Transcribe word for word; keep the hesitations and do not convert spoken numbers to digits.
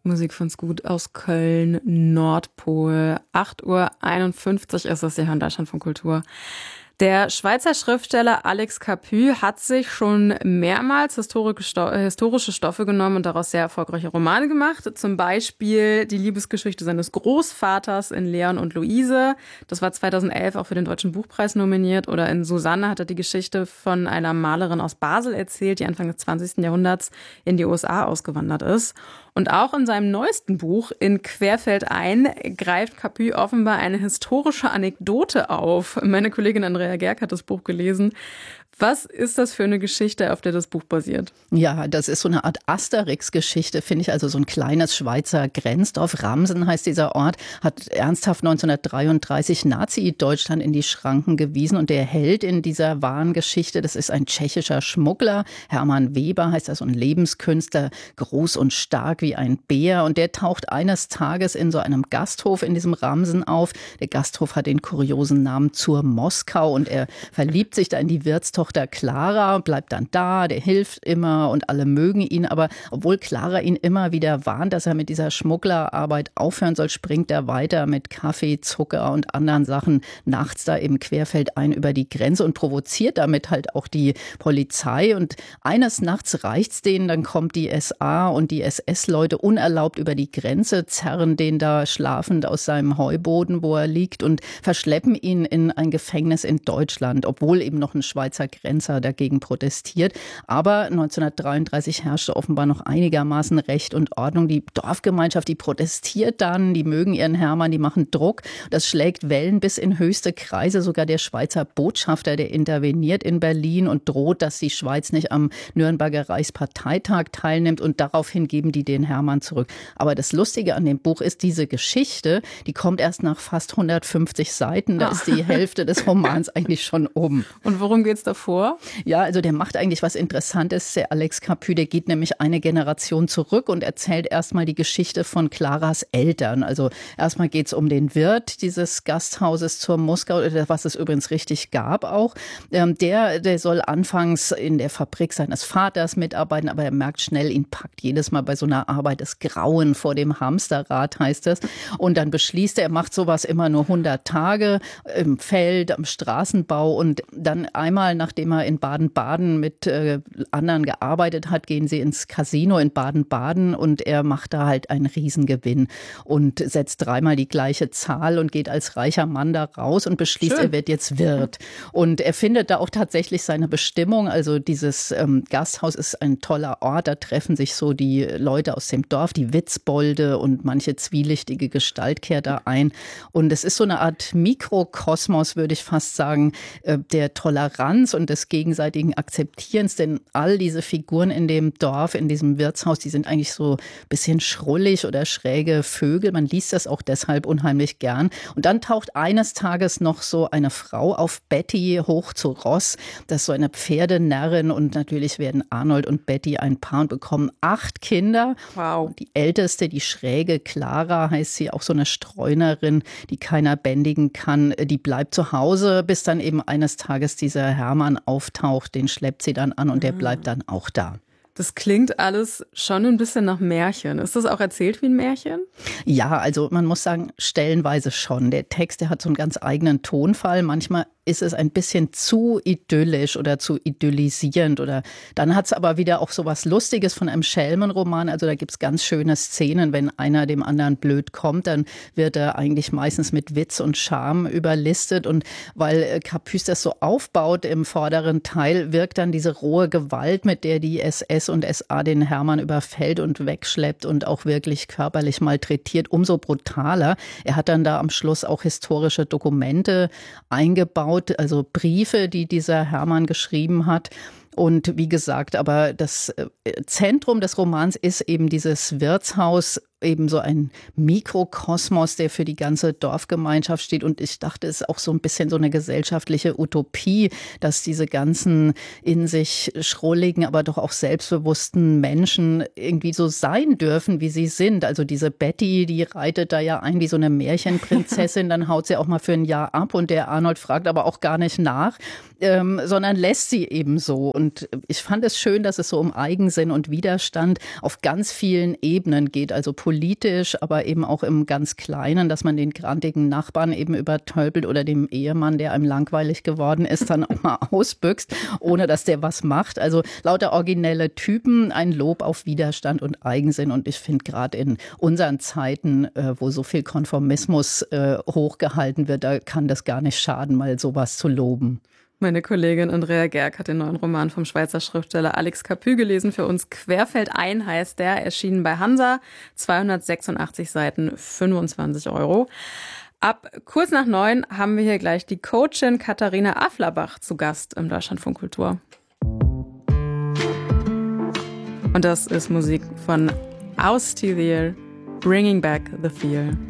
Musik find's gut aus Köln, Nordpol. acht Uhr einundfünfzig ist es, Sie hören Deutschland von Kultur. Der Schweizer Schriftsteller Alex Capu hat sich schon mehrmals historische Stoffe genommen und daraus sehr erfolgreiche Romane gemacht. Zum Beispiel die Liebesgeschichte seines Großvaters in Leon und Luise. Das war zweitausendelf auch für den Deutschen Buchpreis nominiert. Oder in Susanne hat er die Geschichte von einer Malerin aus Basel erzählt, die Anfang des zwanzigsten Jahrhunderts in die U S A ausgewandert ist. Und auch in seinem neuesten Buch in Querfeldein greift Capu offenbar eine historische Anekdote auf. Meine Kollegin Andrea Gerg hat das Buch gelesen. Was ist das für eine Geschichte, auf der das Buch basiert? Ja, das ist so eine Art Asterix-Geschichte, finde ich. Also so ein kleines Schweizer Grenzdorf. Ramsen heißt dieser Ort, hat ernsthaft neunzehnhundertdreiunddreißig Nazi-Deutschland in die Schranken gewiesen. Und der Held in dieser wahren Geschichte, das ist ein tschechischer Schmuggler. Hermann Weber heißt er, so ein Lebenskünstler, groß und stark wie ein Bär. Und der taucht eines Tages in so einem Gasthof in diesem Ramsen auf. Der Gasthof hat den kuriosen Namen Zur Moskau und er verliebt sich da in die Wirtstochter Clara, bleibt dann da, der hilft immer und alle mögen ihn. Aber obwohl Clara ihn immer wieder warnt, dass er mit dieser Schmugglerarbeit aufhören soll, springt er weiter mit Kaffee, Zucker und anderen Sachen nachts da im Querfeldein über die Grenze und provoziert damit halt auch die Polizei. Und eines Nachts reicht's denen, dann kommt die S A und die S S-Leute unerlaubt über die Grenze, zerren den da schlafend aus seinem Heuboden, wo er liegt und verschleppen ihn in ein Gefängnis in Deutschland, obwohl eben noch ein Schweizer Grenzer dagegen protestiert. Aber neunzehnhundertdreiunddreißig herrschte offenbar noch einigermaßen Recht und Ordnung. Die Dorfgemeinschaft, die protestiert dann, die mögen ihren Hermann, die machen Druck. Das schlägt Wellen bis in höchste Kreise. Sogar der Schweizer Botschafter, der interveniert in Berlin und droht, dass die Schweiz nicht am Nürnberger Reichsparteitag teilnimmt. Und daraufhin geben die den Hermann zurück. Aber das Lustige an dem Buch ist, diese Geschichte, die kommt erst nach fast hundertfünfzig Seiten. Da ist die Hälfte des Romans eigentlich schon um. Und worum geht's da vor? Ja, also der macht eigentlich was Interessantes, der Alex Capu, der geht nämlich eine Generation zurück und erzählt erstmal die Geschichte von Claras Eltern. Also erstmal geht's um den Wirt dieses Gasthauses Zur Moskau, was es übrigens richtig gab auch. Der, der soll anfangs in der Fabrik seines Vaters mitarbeiten, aber er merkt schnell, ihn packt jedes Mal bei so einer Arbeit das Grauen vor dem Hamsterrad, heißt es. Und dann beschließt er, er macht sowas immer nur hundert Tage im Feld, am Straßenbau und dann einmal nach Nachdem er in Baden-Baden mit äh, anderen gearbeitet hat, gehen sie ins Casino in Baden-Baden und er macht da halt einen Riesengewinn und setzt dreimal die gleiche Zahl und geht als reicher Mann da raus und beschließt, Schön. er wird jetzt Wirt. Und er findet da auch tatsächlich seine Bestimmung. Also dieses ähm, Gasthaus ist ein toller Ort, da treffen sich so die Leute aus dem Dorf, die Witzbolde und manche zwielichtige Gestalt kehrt da ein. Und es ist so eine Art Mikrokosmos, würde ich fast sagen, äh, der Toleranz und des gegenseitigen Akzeptierens, denn all diese Figuren in dem Dorf, in diesem Wirtshaus, die sind eigentlich so ein bisschen schrullig oder schräge Vögel. Man liest das auch deshalb unheimlich gern. Und dann taucht eines Tages noch so eine Frau auf, Betty hoch zu Ross. Das ist so eine Pferdenärrin und natürlich werden Arnold und Betty ein Paar und bekommen acht Kinder. Wow. Die älteste, die schräge Clara, heißt sie, auch so eine Streunerin, die keiner bändigen kann, die bleibt zu Hause, bis dann eben eines Tages dieser Hermann auftaucht, den schleppt sie dann an und der bleibt dann auch da. Das klingt alles schon ein bisschen nach Märchen. Ist das auch erzählt wie ein Märchen? Ja, also man muss sagen, stellenweise schon. Der Text, der hat so einen ganz eigenen Tonfall. Manchmal ist es ein bisschen zu idyllisch oder zu idyllisierend. Oder dann hat es aber wieder auch so was Lustiges von einem Schelmenroman. Also da gibt es ganz schöne Szenen, wenn einer dem anderen blöd kommt, dann wird er eigentlich meistens mit Witz und Charme überlistet. Und weil Capus das so aufbaut im vorderen Teil, wirkt dann diese rohe Gewalt, mit der die S S und S A den Hermann überfällt und wegschleppt und auch wirklich körperlich malträtiert, umso brutaler. Er hat dann da am Schluss auch historische Dokumente eingebaut, also Briefe, die dieser Hermann geschrieben hat. Und wie gesagt, aber das Zentrum des Romans ist eben dieses Wirtshaus, eben so ein Mikrokosmos, der für die ganze Dorfgemeinschaft steht. Und ich dachte, es ist auch so ein bisschen so eine gesellschaftliche Utopie, dass diese ganzen in sich schrulligen, aber doch auch selbstbewussten Menschen irgendwie so sein dürfen, wie sie sind. Also diese Betty, die reitet da ja ein wie so eine Märchenprinzessin, dann haut sie auch mal für ein Jahr ab und der Arnold fragt aber auch gar nicht nach, ähm, sondern lässt sie eben so. Und ich fand es schön, dass es so um Eigensinn und Widerstand auf ganz vielen Ebenen geht, also politisch, politisch, aber eben auch im ganz Kleinen, dass man den grantigen Nachbarn eben übertölpelt oder dem Ehemann, der einem langweilig geworden ist, dann auch mal ausbüchst, ohne dass der was macht. Also lauter originelle Typen, ein Lob auf Widerstand und Eigensinn. Und ich finde gerade in unseren Zeiten, äh, wo so viel Konformismus äh, hochgehalten wird, da kann das gar nicht schaden, mal sowas zu loben. Meine Kollegin Andrea Gerg hat den neuen Roman vom Schweizer Schriftsteller Alex Capu gelesen. Für uns Querfeldein heißt der, erschienen bei Hansa, zweihundertsechsundachtzig Seiten, fünfundzwanzig Euro. Ab kurz nach neun haben wir hier gleich die Coachin Katharina Afflerbach zu Gast im Deutschlandfunk Kultur. Und das ist Musik von Ausstieg, Bringing Back the Feel.